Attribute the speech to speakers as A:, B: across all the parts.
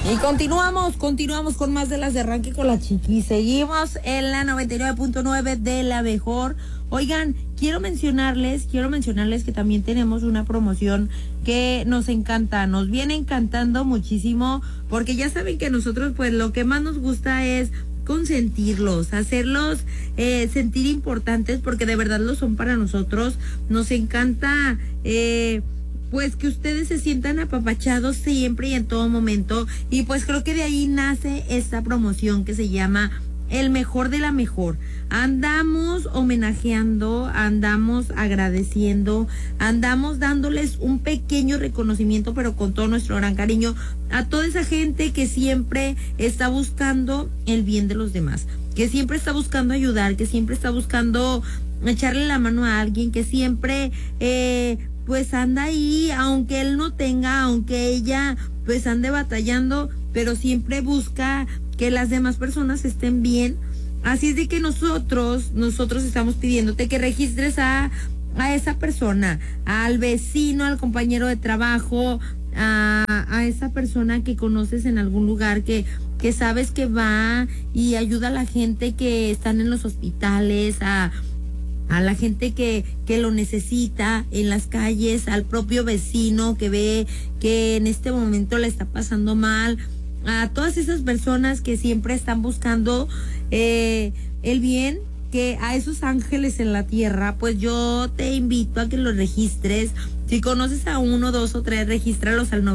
A: Y continuamos con más de las de arranque con la Chiqui. Seguimos en la 99.9 de la mejor. Oigan, quiero mencionarles que también tenemos una promoción que nos encanta, nos viene encantando muchísimo, porque ya saben que nosotros pues lo que más nos gusta es consentirlos, hacerlos sentir importantes, porque de verdad lo son para nosotros. Nos encanta pues que ustedes se sientan apapachados siempre y en todo momento, y pues creo que de ahí nace esta promoción que se llama El Mejor de la Mejor. Andamos homenajeando, andamos agradeciendo, andamos dándoles un pequeño reconocimiento, pero con todo nuestro gran cariño, a toda esa gente que siempre está buscando el bien de los demás, que siempre está buscando ayudar, que siempre está buscando echarle la mano a alguien, que siempre pues anda ahí, aunque él no tenga, aunque ella pues ande batallando, pero siempre busca que las demás personas estén bien. Así es de que nosotros estamos pidiéndote que registres a esa persona, al vecino, al compañero de trabajo, a esa persona que conoces en algún lugar, que sabes que va y ayuda a la gente que están en los hospitales, a la gente que lo necesita en las calles, al propio vecino que ve que en este momento le está pasando mal, a todas esas personas que siempre están buscando el bien, que a esos ángeles en la tierra. Pues yo te invito a que los registres. Si conoces a 1, 2 o 3, regístralos al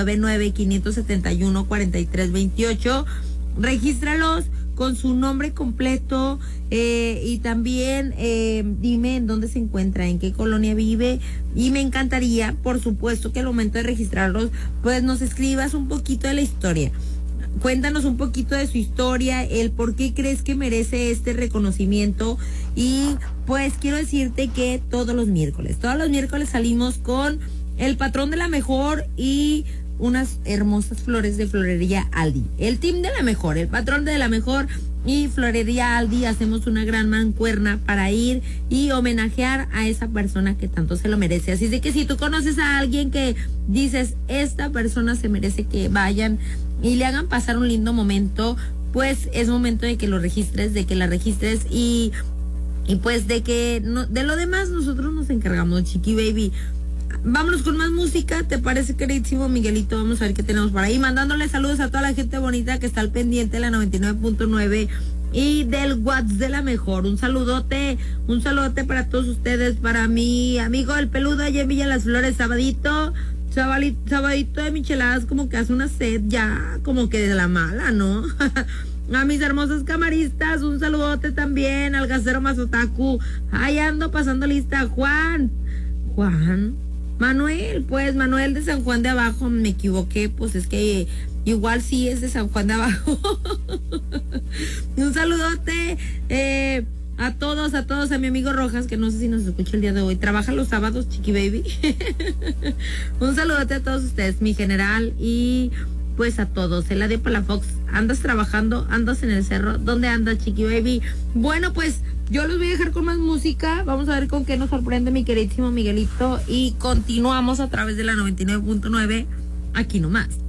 A: 999-571-4328. Regístralos con su nombre completo, y también dime en dónde se encuentra, en qué colonia vive, y me encantaría, por supuesto, que al momento de registrarlos pues nos escribas un poquito de la historia. Cuéntanos un poquito de su historia, el por qué crees que merece este reconocimiento. Y pues quiero decirte que todos los miércoles salimos con el patrón de la mejor y unas hermosas flores de Florería Aldi. El team de la mejor, el patrón de la mejor y Florería Aldi, hacemos una gran mancuerna para ir y homenajear a esa persona que tanto se lo merece. Así de que si tú conoces a alguien que dices, esta persona se merece que vayan y le hagan pasar un lindo momento, pues es momento de que lo registres, de que la registres, y pues de que no, de lo demás nosotros nos encargamos, Chiqui Baby. Vámonos con más música, ¿te parece, queridísimo Miguelito? Vamos a ver qué tenemos por ahí. Mandándole saludos a toda la gente bonita que está al pendiente de la 99.9 y del WhatsApp de la mejor. Un saludote para todos ustedes, para mi amigo el peludo allá en Villa Las Flores. Sabadito de micheladas, como que hace una sed ya, como que de la mala, ¿no? A mis hermosos camaristas, un saludote también al gasero Mazotaku. Ahí ando pasando lista. Manuel de San Juan de Abajo, me equivoqué, pues es que igual sí es de San Juan de Abajo. Un saludote a todos, a mi amigo Rojas, que no sé si nos escucha el día de hoy, trabaja los sábados, Chiqui Baby. Un saludote a todos ustedes, mi general, y pues a todos. El de Palafox, andas trabajando, andas en el cerro, ¿dónde andas, Chiqui Baby? Bueno, pues yo los voy a dejar con más música. Vamos a ver con qué nos sorprende mi queridísimo Miguelito. Y continuamos a través de la 99.9, aquí nomás.